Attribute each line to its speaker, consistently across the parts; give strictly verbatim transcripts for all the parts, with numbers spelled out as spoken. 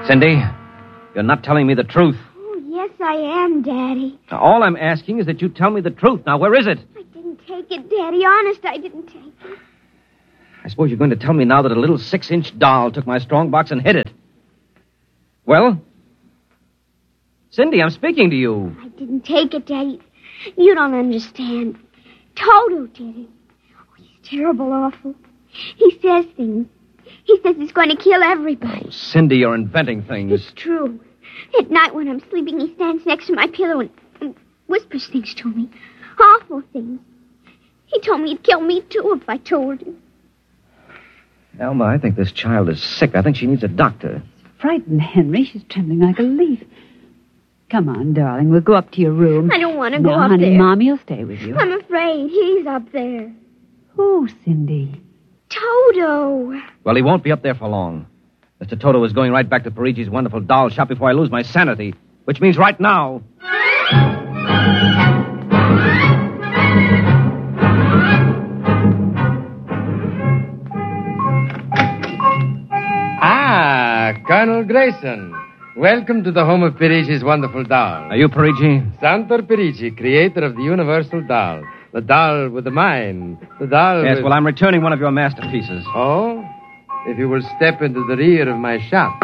Speaker 1: Cindy, you're not telling me the truth.
Speaker 2: Oh, yes, I am, Daddy.
Speaker 1: Now, all I'm asking is that you tell me the truth. Now, where is it?
Speaker 2: I didn't take it, Daddy. Honest, I didn't take it.
Speaker 1: I suppose you're going to tell me now that a little six-inch doll took my strong box and hid it. Well? Cindy, I'm speaking to you.
Speaker 2: I didn't take it, Daddy. You don't understand. Toto did it. Oh, he's terrible awful. He says things. He says he's going to kill everybody.
Speaker 1: Oh, Cindy, you're inventing things.
Speaker 2: It's true. At night when I'm sleeping, he stands next to my pillow and, and whispers things to me. Awful things. He told me he'd kill me, too, if I told him.
Speaker 1: Elma, I think this child is sick. I think she needs a doctor.
Speaker 3: Frightened, Henry. She's trembling like a leaf. Come on, darling. We'll go up to your room.
Speaker 2: I don't want to
Speaker 3: no,
Speaker 2: go up
Speaker 3: honey,
Speaker 2: there.
Speaker 3: Mommy will stay with you.
Speaker 2: I'm afraid. He's up there.
Speaker 3: Who, Cindy?
Speaker 2: Toto.
Speaker 1: Well, he won't be up there for long. Mister Toto is going right back to Parigi's wonderful doll shop before I lose my sanity, which means right now.
Speaker 4: Ah, Colonel Grayson. Welcome to the home of Parigi's wonderful doll.
Speaker 1: Are you Parigi?
Speaker 4: Santor Parigi, creator of the universal doll. The doll with the mind. The doll
Speaker 1: Yes,
Speaker 4: with...
Speaker 1: well, I'm returning one of your masterpieces.
Speaker 4: Oh? If you will step into the rear of my shop.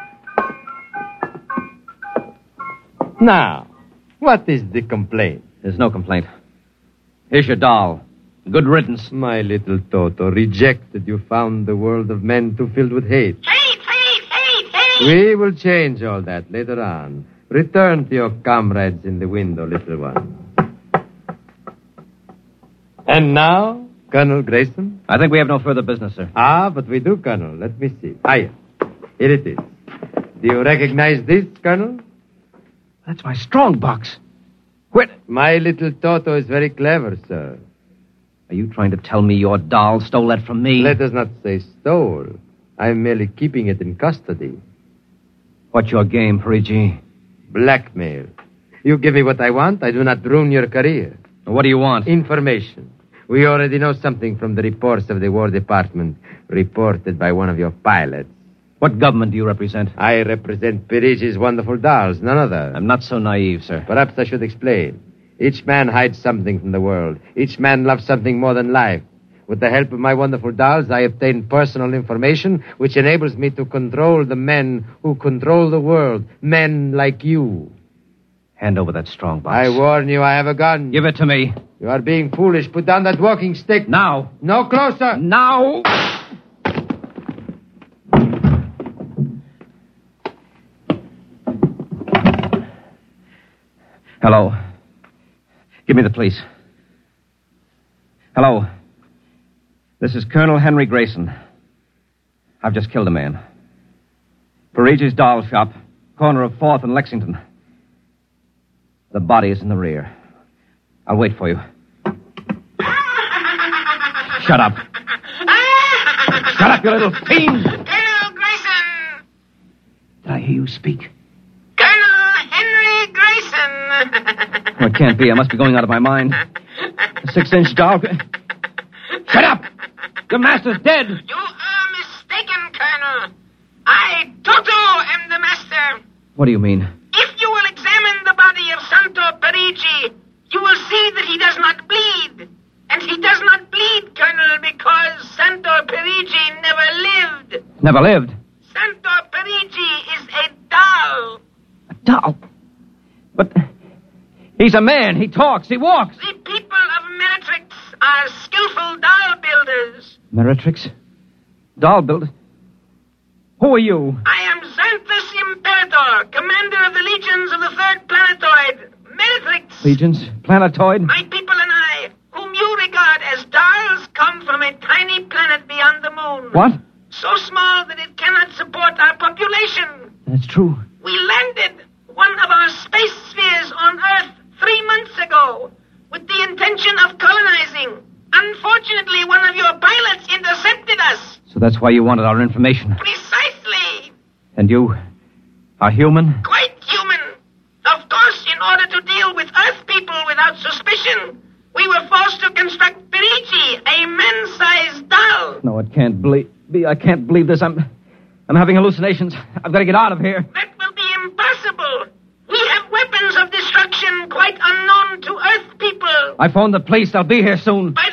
Speaker 4: Now, what is the complaint?
Speaker 1: There's no complaint. Here's your doll. Good riddance.
Speaker 4: My little Toto, rejected, you found the world of men too filled with hate.
Speaker 5: Hate, hate, hate, hate!
Speaker 4: We will change all that later on. Return to your comrades in the window, little one. And now, Colonel Grayson?
Speaker 1: I think we have no further business, sir.
Speaker 4: Ah, but we do, Colonel. Let me see. Ah, yes. Here it is. Do you recognize this, Colonel?
Speaker 1: That's my strong box. Quit.
Speaker 4: My little Toto is very clever, sir.
Speaker 1: Are you trying to tell me your doll stole that from me?
Speaker 4: Let us not say stole. I'm merely keeping it in custody.
Speaker 1: What's your game, Parigi?
Speaker 4: Blackmail. You give me what I want, I do not ruin your career.
Speaker 1: What do you want?
Speaker 4: Information. We already know something from the reports of the War Department, reported by one of your pilots.
Speaker 1: What government do you represent?
Speaker 4: I represent Parigi's wonderful dolls, none other.
Speaker 1: I'm not so naive, sir.
Speaker 4: Perhaps I should explain. Each man hides something from the world. Each man loves something more than life. With the help of my wonderful dolls, I obtain personal information which enables me to control the men who control the world. Men like you.
Speaker 1: Hand over that strong box.
Speaker 4: I warn you, I have a gun.
Speaker 1: Give it to me.
Speaker 4: You are being foolish. Put down that walking stick.
Speaker 1: Now.
Speaker 4: No closer.
Speaker 1: Now. Hello. Give me the police. Hello. This is Colonel Henry Grayson. I've just killed a man. Parigi's doll shop, corner of fourth and Lexington. The body is in the rear. I'll wait for you. Shut up. Shut up, you little fiend!
Speaker 5: Colonel Grayson!
Speaker 1: Did I hear you speak?
Speaker 5: Colonel Henry Grayson!
Speaker 1: Oh, it can't be. I must be going out of my mind. A six-inch doll. Shut up! Your master's dead!
Speaker 5: You are mistaken, Colonel. I, Toto, am the master.
Speaker 1: What do you mean?
Speaker 5: If you will examine the body of Santo Parigi, you will see that he does not bleed. And he does not bleed, Colonel, because Santo Parigi never lived.
Speaker 1: Never lived.
Speaker 5: Santo Parigi is a doll.
Speaker 1: A doll? But he's a man. He talks. He walks.
Speaker 5: The people of Meritrix are skillful doll builders.
Speaker 1: Meritrix? Doll builder? Who are you?
Speaker 5: I am Xanthus Imperator, commander of the legions of the third planetoid, Meritrix.
Speaker 1: Legions? Planetoid?
Speaker 5: My people and I, whom you regard as dolls, come from a tiny planet beyond the moon.
Speaker 1: What?
Speaker 5: So small that it cannot support our population.
Speaker 1: That's true.
Speaker 5: We landed one of our space spheres on Earth three months ago with the intention of colonizing. Unfortunately, one of your pilots intercepted us.
Speaker 1: So that's why you wanted our information.
Speaker 5: Precisely.
Speaker 1: And you are human?
Speaker 5: Quite human. Of course, in order to deal with Earth people without suspicion, we were forced to construct Parigi, a man-sized doll.
Speaker 1: No, it can't ble- be. I can't believe this. I'm. I'm having hallucinations. I've got to get out of here.
Speaker 5: That will be impossible. We have weapons of destruction quite unknown to Earth people.
Speaker 1: I phoned the police. They'll be here soon.
Speaker 5: By